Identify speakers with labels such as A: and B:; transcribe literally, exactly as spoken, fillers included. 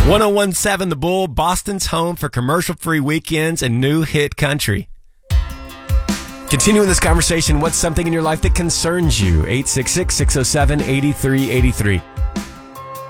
A: ten seventeen The Bull, Boston's home for commercial-free weekends and new hit country. Continuing this conversation, what's something in your life that concerns you? eight six six, six oh seven, eight three eight three.